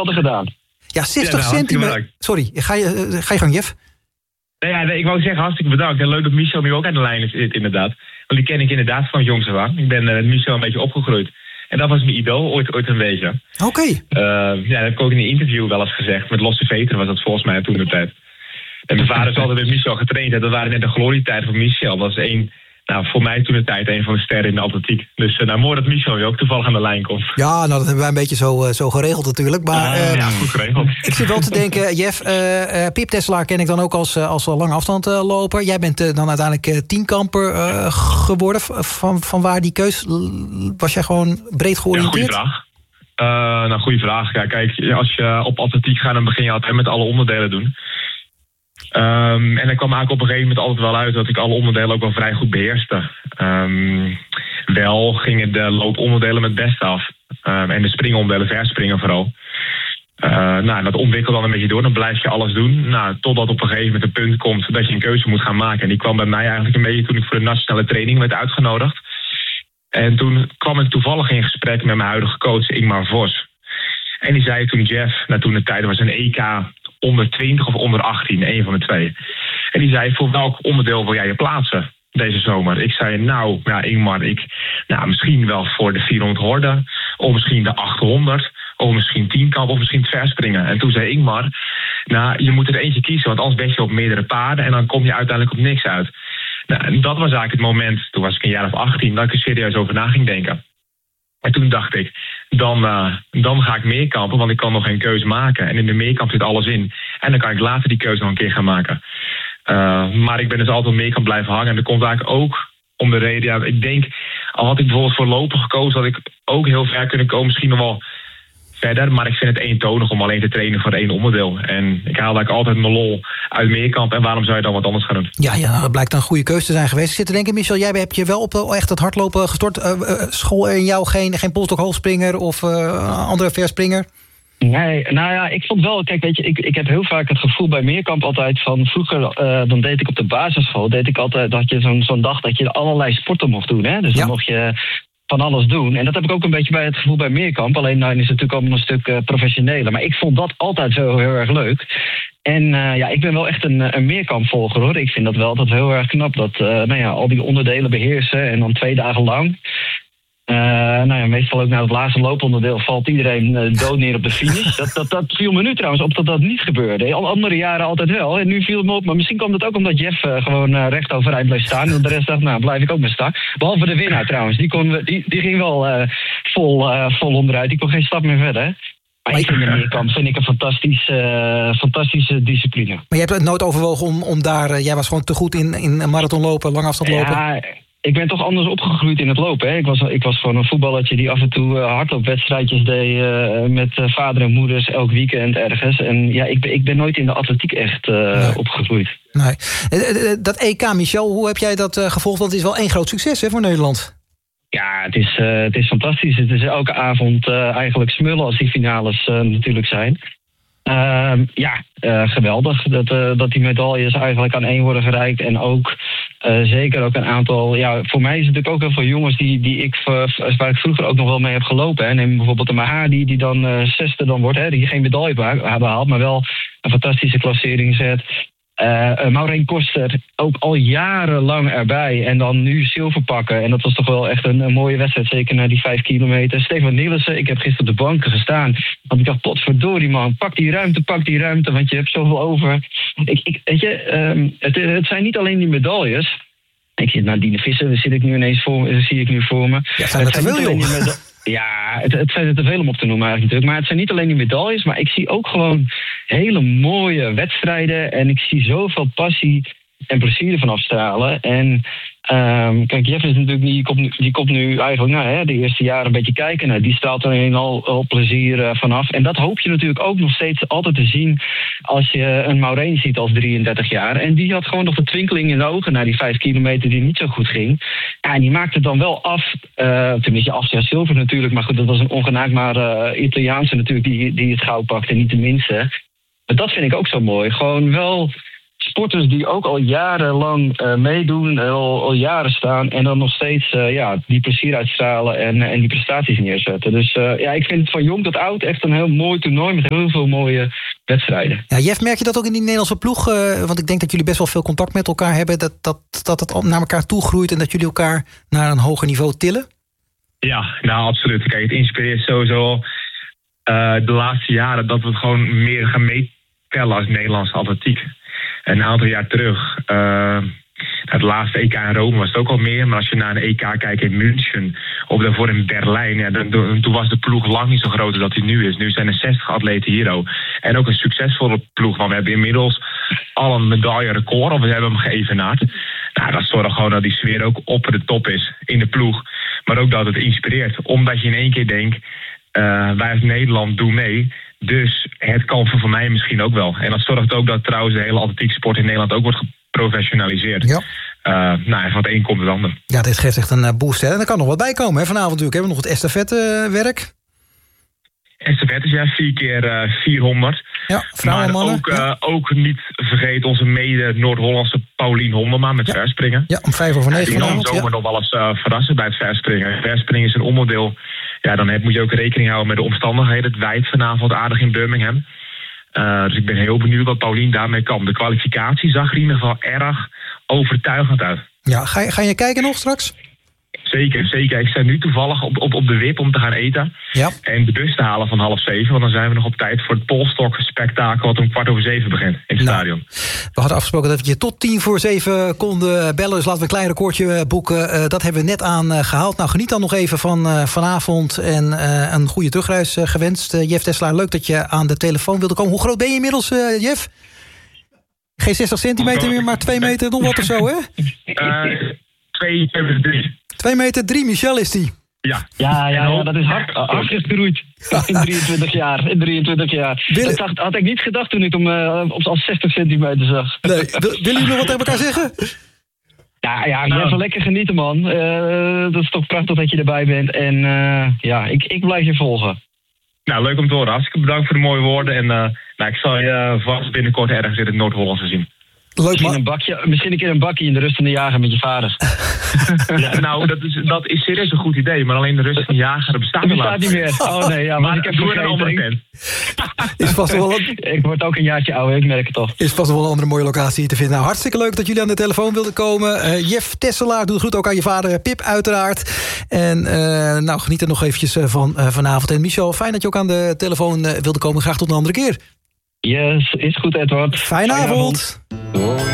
geweldig gedaan. Ja, 60 centimeter. Sorry, ga je gang, Jeff? Nee, ik wou zeggen, hartstikke bedankt. En leuk dat Michel nu ook aan de lijn is, inderdaad. Want die ken ik inderdaad van jongs af aan. Ik ben met Michel een beetje opgegroeid. En dat was mijn idool, ooit een beetje. Oké. Dat heb ik ook in een interview wel eens gezegd. Met Losse Veter was dat volgens mij toen de tijd. En mijn vader is altijd met Michel getraind. En dat waren net de glorietijden van Michel. Dat is voor mij toen de tijd een van de sterren in de atletiek. Dus mooi dat Michel nu ook toevallig aan de lijn komt. Ja, dat hebben wij een beetje zo geregeld natuurlijk. Maar, goed geregeld. Ik zit wel te denken, Jeff, Pip Tesselaar ken ik dan ook als lange afstandloper. Jij bent dan uiteindelijk tienkamper geworden. Van waar die keus? Was jij gewoon breed georiënteerd? Ja, goede vraag. Goede vraag. Ja, kijk, als je op atletiek gaat, dan begin je altijd met alle onderdelen doen. En er kwam eigenlijk op een gegeven moment altijd wel uit dat ik alle onderdelen ook wel vrij goed beheerste. Wel gingen de looponderdelen met best af. En de springonderdelen, verspringen vooral. Dat ontwikkelt dan een beetje door. Dan blijf je alles doen. Totdat op een gegeven moment een punt komt dat je een keuze moet gaan maken. En die kwam bij mij eigenlijk een beetje toen ik voor de nationale training werd uitgenodigd. En toen kwam ik toevallig in gesprek met mijn huidige coach Ingmar Vos. En die zei toen Jeff, toen de tijd was een EK onder 20 of onder 18, een van de twee. En die zei, voor welk onderdeel wil jij je plaatsen deze zomer? Ik zei, Ingmar, misschien wel voor de 400 horden, of misschien de 800, of misschien 10-kamp, of misschien het verspringen. En toen zei Ingmar, je moet er eentje kiezen, want anders ben je op meerdere paarden en dan kom je uiteindelijk op niks uit. En dat was eigenlijk het moment, toen was ik een jaar of 18, dat ik er serieus over na ging denken. En toen dacht ik, dan ga ik meerkampen, want ik kan nog geen keuze maken. En in de meerkamp zit alles in. En dan kan ik later die keuze nog een keer gaan maken. Maar ik ben dus altijd op meerkamp blijven hangen. En dat komt eigenlijk ook om de reden, ik denk, al had ik bijvoorbeeld voor lopen gekozen, had ik ook heel ver kunnen komen, misschien nog wel verder. Maar ik vind het eentonig om alleen te trainen voor één onderdeel. En ik haal eigenlijk altijd mijn lol uit meerkamp. En waarom zou je dan wat anders gaan doen? Ja, dat blijkt een goede keuze te zijn geweest. Ik zit te denken, Michel, jij hebt je wel op echt het hardlopen gestort. School in jou geen polstok hoogspringer of andere verspringer? Nee, ik vond wel, kijk, weet je, ik heb heel vaak het gevoel bij meerkamp altijd van vroeger, dan deed ik op de basisschool, dat je zo'n dag dat je allerlei sporten mocht doen, hè? Dus dan mocht je van alles doen. En dat heb ik ook een beetje bij het gevoel bij meerkamp. Alleen is het natuurlijk allemaal een stuk professioneler. Maar ik vond dat altijd zo heel erg leuk. En ik ben wel echt een meerkampvolger, hoor. Ik vind dat wel altijd heel erg knap. Dat al die onderdelen beheersen en dan 2 dagen lang. Meestal ook na het laatste looponderdeel valt iedereen dood neer op de finish. Dat viel me nu trouwens op dat niet gebeurde. Al andere jaren altijd wel. En nu viel het me op. Maar misschien kwam dat ook omdat Jeff gewoon recht overeind bleef staan. En de rest dacht, blijf ik ook maar staan. Behalve de winnaar trouwens. Die ging wel vol onderuit. Die kon geen stap meer verder. Maar ik vind de meerkamp een fantastische discipline. Maar je hebt het nooit overwogen om daar... Jij was gewoon te goed in marathonlopen, langafstandlopen. Ja, ik ben toch anders opgegroeid in het lopen. Hè? Ik was gewoon een voetballertje die af en toe hardloopwedstrijdjes deed met vader en moeders elk weekend ergens. En ik ben nooit in de atletiek echt opgegroeid. Nee. Dat EK, Michel, hoe heb jij dat gevolgd? Want het is wel één groot succes, hè, voor Nederland. Ja, het is fantastisch. Het is elke avond eigenlijk smullen als die finales natuurlijk zijn. Geweldig dat die medailles eigenlijk aan één worden gereikt. En ook zeker ook een aantal... Ja, voor mij is het natuurlijk ook heel veel jongens waar ik vroeger ook nog wel mee heb gelopen. Hè. Neem bijvoorbeeld de Mahadi die dan 6e dan wordt. Hè, die geen medaille behaalt, maar wel een fantastische klassering zet. Maureen Koster, ook al jarenlang erbij. En dan nu zilver pakken. En dat was toch wel echt een mooie wedstrijd. Zeker na die 5 kilometer. Stefan Nielsen, ik heb gisteren op de banken gestaan. Want ik dacht, potverdorie man, pak die ruimte. Want je hebt zoveel over. Het zijn niet alleen die medailles. Ik zit Nadine Visser, zie ik nu voor me. Ja, zijn er te veel, joh. Ja, het zijn er te veel om op te noemen eigenlijk natuurlijk. Maar het zijn niet alleen die medailles, maar ik zie ook gewoon hele mooie wedstrijden. En ik zie zoveel passie en plezier ervan afstralen. En kijk, Jeff is natuurlijk die komt nu eigenlijk de eerste jaren een beetje kijken. Nou, die straalt er al plezier vanaf. En dat hoop je natuurlijk ook nog steeds altijd te zien als je een Maureen ziet als 33 jaar. En die had gewoon nog de twinkeling in de ogen na die 5 kilometer die niet zo goed ging. Ja, en die maakte het dan wel af. Tenminste, af zilver natuurlijk. Maar goed, dat was een ongenaakbare Italiaanse natuurlijk die het goud pakte, niet de minste. Maar dat vind ik ook zo mooi. Gewoon wel sporters die ook al jarenlang meedoen, al jaren staan en dan nog steeds die plezier uitstralen en die prestaties neerzetten. Dus ik vind het van jong tot oud echt een heel mooi toernooi met heel veel mooie wedstrijden. Ja, Jeff, merk je dat ook in die Nederlandse ploeg? Want ik denk dat jullie best wel veel contact met elkaar hebben, dat het naar elkaar toe groeit en dat jullie elkaar naar een hoger niveau tillen? Ja, nou absoluut. Kijk, het inspireert sowieso de laatste jaren dat we het gewoon meer gaan meetellen als Nederlandse atletiek. Een aantal jaar terug, het laatste EK in Rome was het ook al meer. Maar als je naar een EK kijkt in München of daarvoor in Berlijn, toen was de ploeg lang niet zo groot als dat hij nu is. Nu zijn er 60 atleten hier ook. En ook een succesvolle ploeg, want we hebben inmiddels al een medaillerecord, of we hebben hem geëvenaard. Nou, dat zorgt gewoon dat die sfeer ook op de top is in de ploeg. Maar ook dat het inspireert. Omdat je in één keer denkt, wij als Nederland doen mee. Dus het kan voor mij misschien ook wel. En dat zorgt ook dat trouwens de hele atletiek sport in Nederland ook wordt geprofessionaliseerd. Ja. En van het een komt het ander. Ja, dit geeft echt een boost. Hè? En er kan nog wat bij komen. Hè? Vanavond natuurlijk hebben we nog het estafettewerk. Estafettes, ja, 4 keer 400. Ja, vrouwen en mannen. Maar ook niet vergeten onze mede Noord-Hollandse Paulien Hondema met verspringen. Ja, om 9:05 die kan zomaar nog wel eens verrassen bij het verspringen. Verspringen is een onderdeel. Ja, dan moet je ook rekening houden met de omstandigheden. Het wijdt vanavond aardig in Birmingham. Dus ik ben heel benieuwd wat Paulien daarmee kan. De kwalificatie zag er in ieder geval erg overtuigend uit. Ja, ga je kijken nog straks? Zeker. Ik sta nu toevallig op de wip om te gaan eten. Ja. En de bus te halen van 6:30. Want dan zijn we nog op tijd voor het polstok-spektakel wat om 6:15 begint in het stadion. We hadden afgesproken dat we je tot 6:10 konden bellen. Dus laten we een klein recordje boeken. Dat hebben we net gehaald. Nou, geniet dan nog even van vanavond. En een goede terugreis gewenst. Jeff Tesselaar, leuk dat je aan de telefoon wilde komen. Hoe groot ben je inmiddels, Jeff? Geen 60 centimeter meer, maar 2 meter nog wat of zo, hè? 2,3. 2,3 meter, Michel is die. Ja, dat is hard gegroeid in 23 jaar. Dat had ik niet gedacht toen ik hem als 60 centimeter zag. Nee, willen jullie nog wat tegen elkaar zeggen? Ja, even lekker genieten, man. Dat is toch prachtig dat je erbij bent. En ik blijf je volgen. Nou, leuk om te horen. Hartstikke bedankt voor de mooie woorden. En ik zal je vast binnenkort ergens in het Noord-Hollandse zien. Leuk, misschien een keer een bakje in de rustende jager met je vader. Ja, nou, dat is serieus een goed idee. Maar alleen de rustende jager bestaat niet meer. Oh nee, ja, maar ik heb een andere tent. Is vast wel ik word ook een jaartje ouder, ik merk het toch. Is vast wel een andere mooie locatie te vinden. Nou, hartstikke leuk dat jullie aan de telefoon wilden komen. Jeff Tesselaar, doe groet ook aan je vader Pip uiteraard. En geniet er nog eventjes van vanavond. En Michel, fijn dat je ook aan de telefoon wilde komen. Graag tot een andere keer. Yes, is goed, Edward. Fijne avond.